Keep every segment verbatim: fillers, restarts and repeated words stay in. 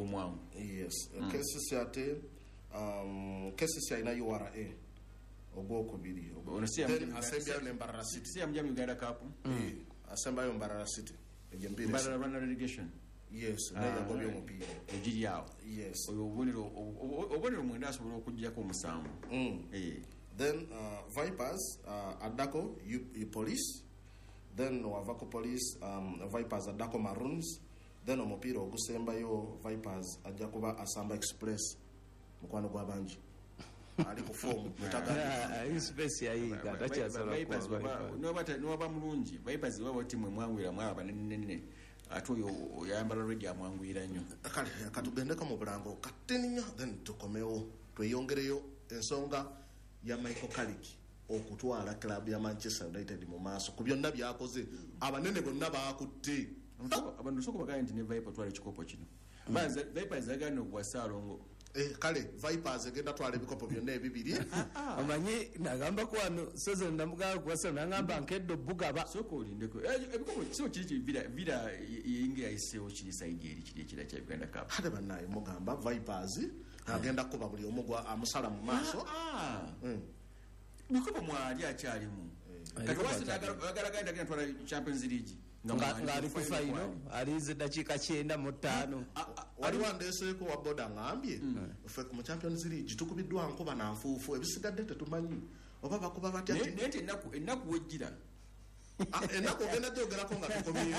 mwangu. Yes. Mm. K C C ate um K C C ina U R A. Ogo kubiri. Then Assembly ya Mbarara City. Si amjamu Uganda Cup. Mm. Assembly ya Mbarara City. Ejembire. Mbarara Rwanda relegation. Yes, na ya gobi omupira. Ejiri yao. Yes. Obonero obonero mwenda asobola okujja ko musango. Mm. Eh. Then uh, Vipers uh, Adako U, U Police. Then Wavako Police um, Vipers Adako Maroons. Then omupira ogusemba yo Vipers ajakuba Asamba Express mukwano gwa banji. Ali ku form mutaka express ya hii katacha sana Vipers no bata no bamulungi Vipers baba timu mwangwira mwaba nene atoyo yambala ready amwangwira nnyo kale katugendeka mu bulango kateninya then tukomeo tweyongereyo ensonga ya Michael Carrick okutwala club ya Manchester United mu maaso ku byonna byakoze abanene bonna baakutte abantu soko bagaye ndi ne Vipers twale chikopo kino banza Vipers agano kwa salongo eh kale Vipers agenda twale bikopo byonna ebibiri amanyi nagamba ko ano sozo ndamuga kwasa nangamba nkeddo bugaba soko lindeko ebikopo sio kiri vida vida yingi yaiseo kiri side eri kiri kira kya Uganda Cup hade banaye mugamba Vipers agenda kuba buli omugwa amusala mu maaso ah bikopo mwali akyalimu kati wasi nagaraganda genda twala Champions League ngari ku final alize dakika kyenda mu ttaano wali wandeseko wa boda ngambye ufe ku Champions League tukubidwa nkuba na nfuufu ebisigadde tetumanyi oba bakuba batya nente enaku enaku wejira enaku genda jogerako nga tukomiyo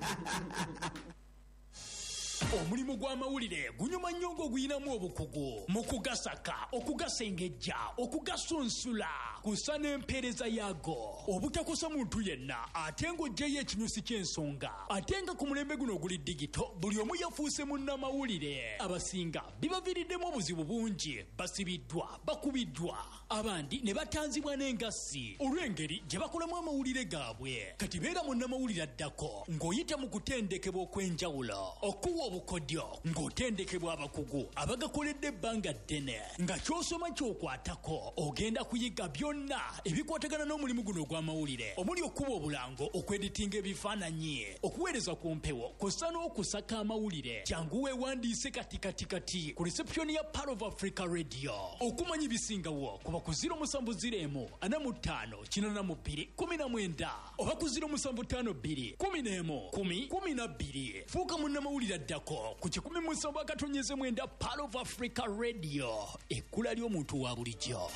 omulimu gw'amawulire gunyuma nnyo ng'oguyinamu obukugu mu kugasaka okugasengejja okugasunsula kusa n'empeereza yaago obutakosa muntu yenna ate ng'oggyeyo ekinyusi ky'ensonga ate nga ku mulembe guno oguli digito buli omu yafuuse munnamawulire abasinga bibaviiriddemu obuzibu bungi basibiddwa bakubiddwa abandi ne batanzibwa n'engassi olw'engeri gye bakolamu amawulire gaabwe kati beera munnamawulire addako ng'oyita mu kutendekebwa okw'enjawulo okuwa obukodyo ng'otendekebwa abakugu abagakoledde ebbanga ddene nga ky'osoma ky'okwatako ogenda kuyiga byonna ebikwatagana n'omulimu guno ogw'amawulire omuli okuba obulango okweditinga ebifaananyi okuweereza ku mpewo kw'ossa n'okusaka amawulire kyangu weewandiise kati kati kati ku reception ya Part of Africa Radio okumanya ibisingawo kuba ku ziro musanvu ziro emu ana mu ttaano kinana mu bbiri kumi na mwenda oba ku ziro musanvu ttaano bbiri kumi n'emu kumi kumi na bbiri fuuka munnamawulire addako ku kikumi musanvu akatonyeze mwenda Part of Africa Radio ekkula ly'omuntu wa bulijjo.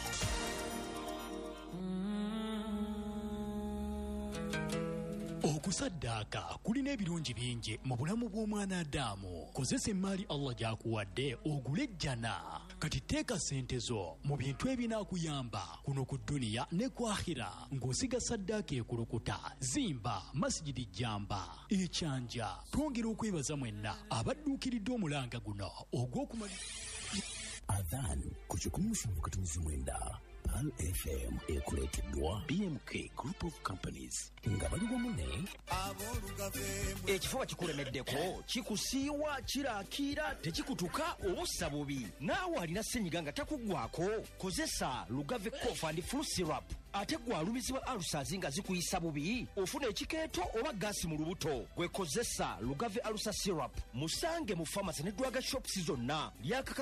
Okusaddaaka kulina ebirungi bingi mu bulamu bw'omwana Adamu. Kozesa emmaali Allah gy'akuwadde ogule ejjana. Kati teeka ssente zo mu bintu ebinaakuyamba kuno ku dduniya ne ku akhira ng'osiga saddaaka ekulukuta. Zimba masjidi jjamba ekyanja. Twongera okwebaza mwenna abadduukiridde omulanga guno ogw'okumali Adhan ku kikumi musanvu katonzi mwenda Pal F M ekuleeteddwa B M K Group of Companies nga bali wamu ne ekifuba kikulemeddeko kikusiiwa kiraakira tekikutuka obussa bubi naawe alina ssenyiga nga takuggwako kozesa Lugave Cough and Flu Syrup ate gwalumizibwa alusazi nga zikuyisa bubi ofuna ekikeeto oba gaasi mu lubuto gwekozesa Lugave Alusa Syrup musange mu pharmacy ne drug shops zonna lyaka